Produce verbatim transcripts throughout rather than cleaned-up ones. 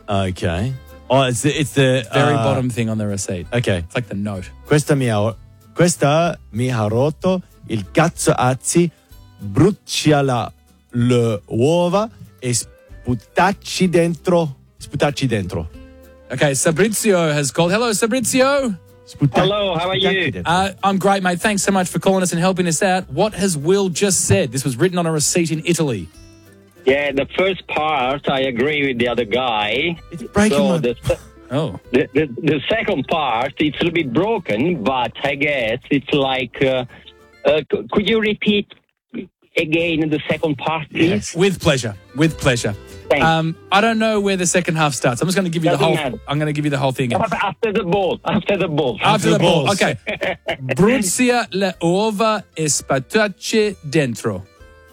Okay. Oh, it's the... It's the Very uh, bottom thing on the receipt. Okay. It's like the note. Questa mi ha, questa mi ha rotto il cazzo azzi, brucia la, le uova e sputacci dentro. Sputacci dentro. Okay, Sabrizio has called. Hello, Sabrizio. Sputacci, Hello, how are you? dentro. Uh, I'm great, mate. Thanks so much for calling us and helping us out. What has Will just said? This was written on a receipt in Italy. Yeah, the first part, I agree with the other guy. It's breaking So my... the, se- Oh. the, the the second part, it's a little bit broken, but I guess it's like, uh, uh, c- could you repeat again the second part, please? Yes. With pleasure. With pleasure. Thanks. Um, I don't know where the second half starts. I'm just going to give you the Doesn't whole. matter. I'm going to give you the whole thing. Again. After the ball, after the ball. After the ball. balls. Okay. Bruzia le uova e sputacci dentro.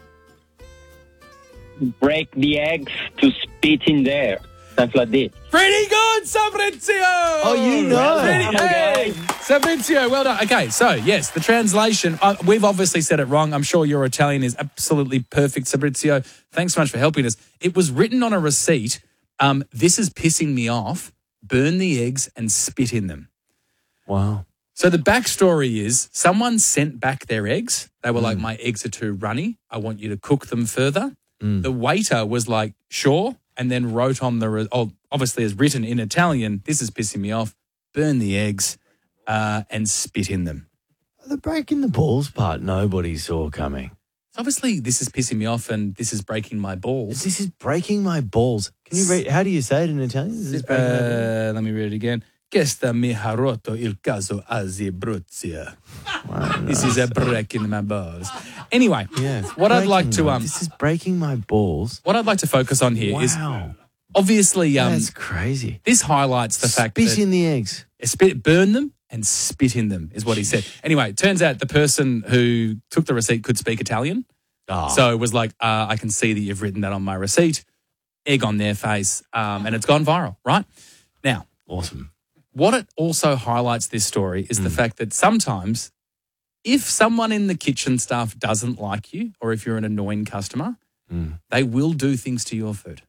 Break the eggs to spit in there. Something like this. Pretty good, Sabrizio. Oh, you know. Pretty, hey, Sabrizio, well done. Okay, so yes, the translation. Uh, we've obviously said it wrong. I'm sure your Italian is absolutely perfect, Sabrizio. Thanks so much for helping us. It was written on a receipt. Um, this is pissing me off. Burn the eggs and spit in them. Wow. So the backstory is someone sent back their eggs. They were like, my eggs are too runny. I want you to cook them further. The waiter was like, sure, and then wrote on the, re- oh, obviously as written in Italian, this is pissing me off, burn the eggs uh, and spit in them. The breaking the balls part, nobody saw coming. Obviously, this is pissing me off and this is breaking my balls. This is breaking my balls. Can you read? How do you say it in Italian? This is breaking my balls. Uh, let me read it again. Questa mi ha rotto il caso Asi Bruzia. This is a breaking my balls. Anyway, Yes, what I'd like breaking to my- um, This is breaking my balls. what I'd like to focus on here is Wow. obviously um, That's crazy. this highlights the fact Spit that in the eggs. spit, burn them and spit in them is what he said. Anyway, it turns out the person who took the receipt could speak Italian. Oh. So it was like, uh, I can see that you've written that on my receipt, egg on their face, um, and it's gone viral, right? Now, Awesome. what it also highlights this story is Mm. the fact that sometimes if someone in the kitchen staff doesn't like you or if you're an annoying customer, Mm. they will do things to your food.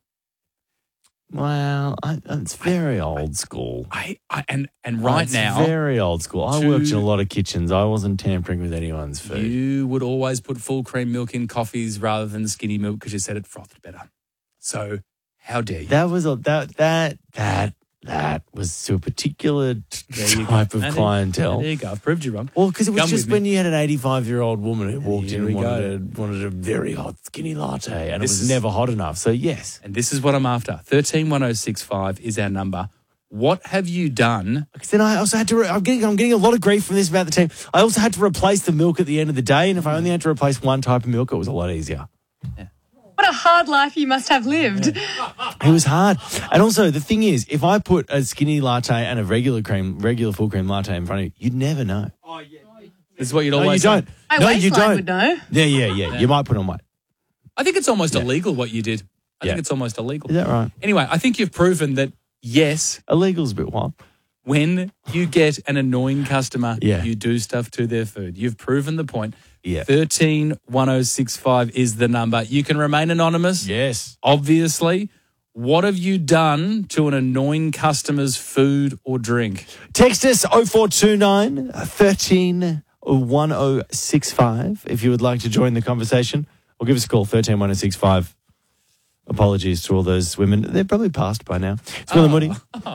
Well, I, it's very old school. I, I and and right It's now, very old school. I to- worked in a lot of kitchens. I wasn't tampering with anyone's food. you would always put full cream milk in coffees rather than skinny milk because you said it frothed better. So how dare you? That was a that that that that was to a particular t- There you go. type of And there- clientele. There you go. I've proved you wrong. Well, because it was Come just with me. when you had an eighty-five-year-old woman who walked Here in we and wanted a, wanted a very hot skinny latte, and This it was is- never hot enough. So yes, And this is what I'm after. thirteen one oh six five is our number. What have you done? because then I also had to. Re- I'm getting I'm getting a lot of grief from this about the team. I also had to replace the milk at the end of the day, and if I only had to replace one type of milk, it was a lot easier. What a hard life you must have lived. It was hard. And also, the thing is, if I put a skinny latte and a regular cream, regular full cream latte in front of you, you'd never know. This is what you'd No, you always say. don't. My no, you waistline don't. would know. Yeah, yeah, yeah, You might put on weight. I think it's almost illegal what you did. I Yeah. think it's almost illegal. Is that right? Anyway, I think you've proven that, yes, Illegal's a bit wild. when you get an annoying customer, Yeah. you do stuff to their food. You've proven the point. Yeah. thirteen one oh six five is the number. You can remain anonymous. Yes. Obviously. What have you done to an annoying customer's food or drink? Text us oh four two nine, one three one oh six five if you would like to join the conversation, or give us a call, one three one oh six five. Apologies to all those women. They're probably passed by now. It's Will and Woody.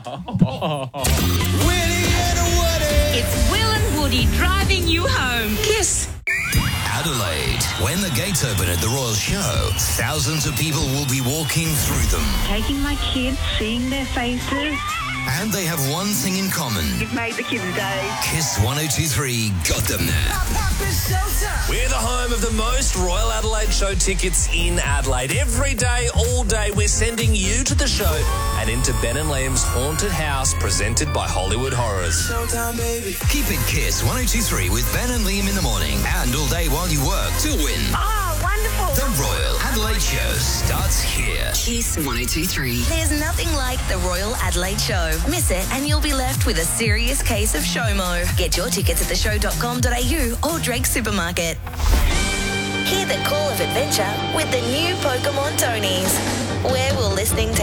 It's Will and Woody driving you home. Kiss. Adelaide. When the gates open at the Royal Show, thousands of people will be walking through them. Taking my kids, seeing their faces. And they have one thing in common. You've made the kids' day. Kiss one oh two three got them there. We're the home of the most Royal Adelaide Show tickets in Adelaide. Every day, all day, we're sending you to the show and into Ben and Liam's Haunted House, presented by Hollywood Horrors. Keep it Kiss one oh two three with Ben and Liam in the morning and all day while you work to win. Oh, wonderful. The Royal Adelaide Show starts here. Kiss one oh two three. There's nothing like the Royal Adelaide Show. Miss it and you'll be left with a serious case of SHOMO. Get your tickets at the show dot com dot a u or Drake Supermarket. Hear the call of adventure with the new Pokemon Tonys, where will listening to